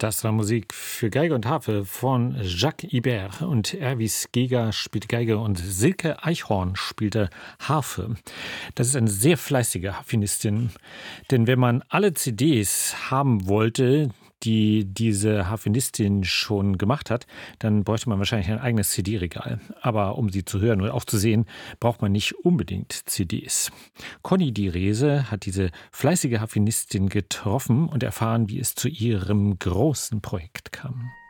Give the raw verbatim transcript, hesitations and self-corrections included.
Das war Musik für Geige und Harfe von Jacques Ibert und Erwis Geger spielte Geige und Silke Eichhorn spielte Harfe. Das ist eine sehr fleißige Harfenistin, denn wenn man alle C Ds haben wollte, die diese Harfenistin schon gemacht hat, dann bräuchte man wahrscheinlich ein eigenes C D-Regal. Aber um sie zu hören oder auch zu sehen, braucht man nicht unbedingt C Ds. Conny Direse hat diese fleißige Harfenistin getroffen und erfahren, wie es zu ihrem großen Projekt kam.